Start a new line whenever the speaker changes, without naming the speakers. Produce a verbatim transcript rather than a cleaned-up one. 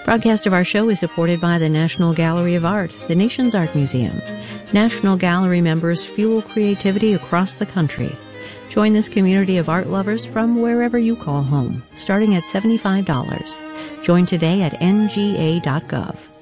Broadcast of our show is supported by the National Gallery of Art, the nation's art museum. National Gallery members fuel creativity across the country. Join this community of art lovers from wherever you call home, starting at seventy-five dollars. Join today at N G A dot gov.